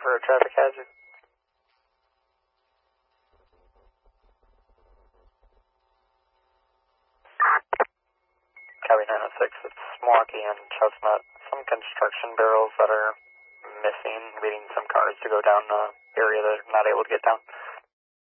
for a traffic hazard. Copy 906, it's Milwaukee and Chestnut. Some construction barrels that are missing, leading some cars to go down the area that are not able to get down.